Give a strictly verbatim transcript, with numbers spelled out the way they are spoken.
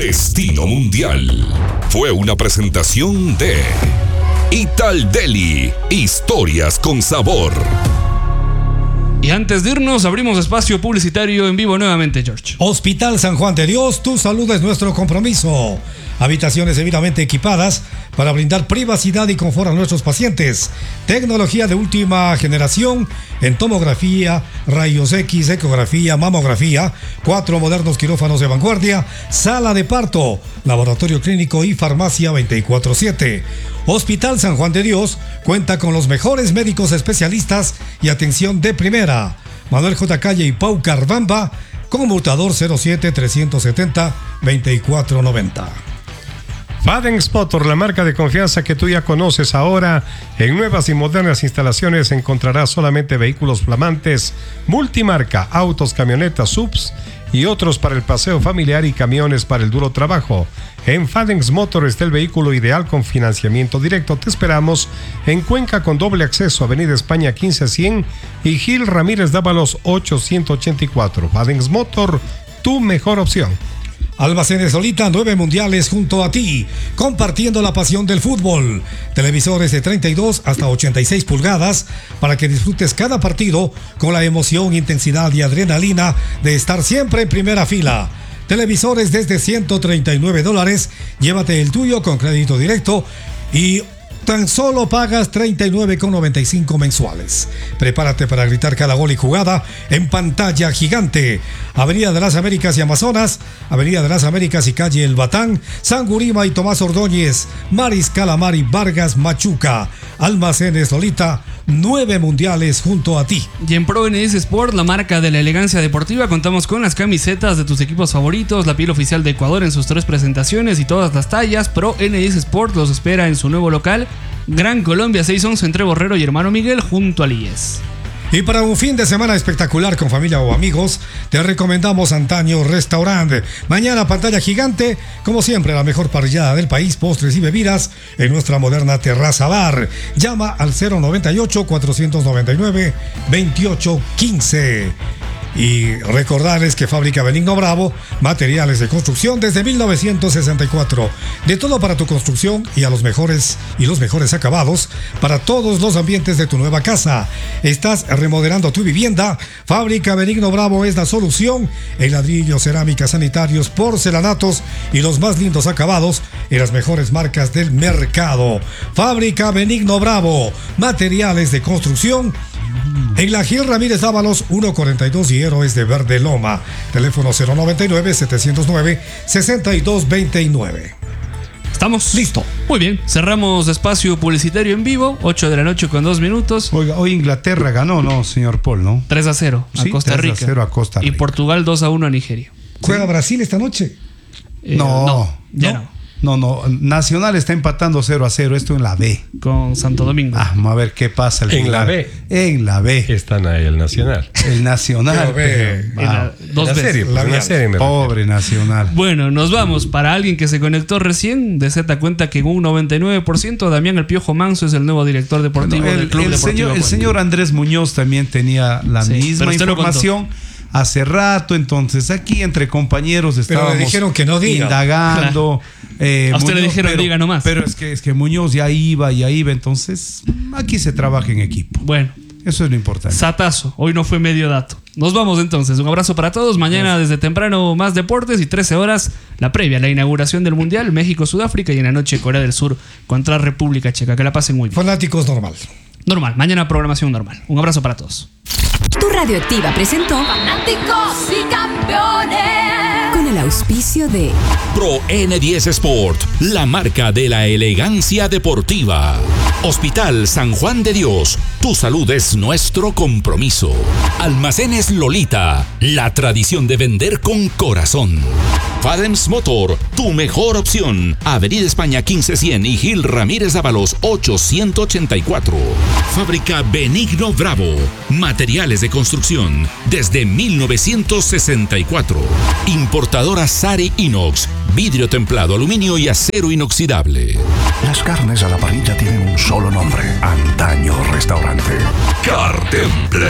Destino Mundial fue una presentación de Italdeli, historias con sabor. Y antes de irnos, abrimos espacio publicitario en vivo nuevamente, George. Hospital San Juan de Dios, tu salud es nuestro compromiso. Habitaciones debidamente equipadas para brindar privacidad y confort a nuestros pacientes. Tecnología de última generación en tomografía, rayos X, ecografía, mamografía, cuatro modernos quirófanos de vanguardia, sala de parto, laboratorio clínico y farmacia veinticuatro siete. Hospital San Juan de Dios cuenta con los mejores médicos especialistas y atención de primera. Manuel J. Calle y Pau Carbamba, conmutador cero siete trescientos setenta veinticuatro noventa. Fadens Motor, la marca de confianza que tú ya conoces ahora. En nuevas y modernas instalaciones encontrarás solamente vehículos flamantes, multimarca, autos, camionetas, subs y otros para el paseo familiar y camiones para el duro trabajo. En Fadens Motor está el vehículo ideal con financiamiento directo. Te esperamos en Cuenca con doble acceso, Avenida España quince cien y Gil Ramírez Dávalos ochocientos ochenta y cuatro. Fadens Motor, tu mejor opción. Almacenes Lolita, nueve mundiales junto a ti, compartiendo la pasión del fútbol. Televisores de treinta y dos hasta ochenta y seis pulgadas para que disfrutes cada partido con la emoción, intensidad y adrenalina de estar siempre en primera fila. Televisores desde ciento treinta y nueve dólares, llévate el tuyo con crédito directo y tan solo pagas treinta y nueve con noventa y cinco mensuales. Prepárate para gritar cada gol y jugada en pantalla gigante. Avenida de las Américas y Amazonas, Avenida de las Américas y calle El Batán, San Gurima y Tomás Ordóñez, Maris Calamari Vargas Machuca. Almacenes Lolita, nueve mundiales junto a ti. Y en Pro N S Sport, la marca de la elegancia deportiva, contamos con las camisetas de tus equipos favoritos, la piel oficial de Ecuador en sus tres presentaciones y todas las tallas. Pro N S Sport los espera en su nuevo local, Gran Colombia seiscientos once entre Borrero y Hermano Miguel junto al I E S. Y para un fin de semana espectacular con familia o amigos, te recomendamos Antaño Restaurante. Mañana pantalla gigante, como siempre la mejor parrillada del país, postres y bebidas en nuestra moderna terraza bar. Llama al cero noventa y ocho, cuatrocientos noventa y nueve, veintiocho quince. Y recordarles que Fábrica Benigno Bravo, materiales de construcción desde mil novecientos sesenta y cuatro. De todo para tu construcción y a los mejores y los mejores acabados para todos los ambientes de tu nueva casa. ¿Estás remodelando tu vivienda? Fábrica Benigno Bravo es la solución en ladrillos, cerámicas, sanitarios, porcelanatos y los más lindos acabados en las mejores marcas del mercado. Fábrica Benigno Bravo, materiales de construcción en la Gil Ramírez Dávalos ciento cuarenta y dos y Héroes de Verde Loma. Teléfono cero noventa y nueve, setecientos nueve, sesenta y dos veintinueve. ¿Estamos? Listo. Muy bien, cerramos espacio publicitario en vivo, ocho de la noche con dos minutos. Oiga, hoy Inglaterra ganó, ¿no, señor Paul, no? tres a cero a Sí, Costa tres a Rica. cero a Costa Rica. Y Portugal dos a uno a Nigeria. ¿Juega Brasil esta noche? Eh, No, no, ya no. no. No, no, Nacional está empatando cero a cero, esto en la B. Con Santo Domingo. Ah, vamos a ver qué pasa. El En final. la B. En la B. Están ahí el Nacional. El Nacional. Pero B, pero, En la- wow, dos la veces. serie, pues, La una Real. serie me refiero. pobre Nacional. Bueno, nos vamos. Para alguien que se conectó recién, de Z cuenta que en un noventa y nueve por ciento Damián El Piojo Manso es el nuevo director deportivo Bueno, del el, Club el Deportivo señor, el Cuenca. señor Andrés Muñoz también tenía la Sí, pero misma usted lo información hace rato, entonces aquí entre compañeros Pero estábamos le dijeron que no diga. indagando. eh, A usted le Muñoz, dijeron, pero- diga nomás. Pero es que, es que Muñoz ya iba, ya iba, entonces aquí se trabaja en equipo. Bueno, Eso es lo importante. satazo. Hoy no fue medio dato. Nos vamos entonces. Un abrazo para todos. Mañana desde temprano más deportes y trece horas la previa, la inauguración del Mundial, México-Sudáfrica y en la noche Corea del Sur contra República Checa. Que la pasen muy bien. Fanáticos normal. Normal. Mañana programación normal. Un abrazo para todos. Tu Radioactiva presentó Fanáticos y campeones. con el auspicio de Pro N diez Sport, la marca de la elegancia deportiva. Hospital San Juan de Dios, tu salud es nuestro compromiso. Almacenes Lolita, la tradición de vender con corazón. Fadens Motor, tu mejor opción. Avenida España quince cien y Gil Ramírez Dávalos ochocientos ochenta y cuatro. Fábrica Benigno Bravo, materiales de construcción desde mil novecientos sesenta y cuatro. Importadora Sari Inox, vidrio templado, aluminio y acero inoxidable. Las carnes a la parrilla tienen un solo nombre: Antaño Restaurante. Cartemple.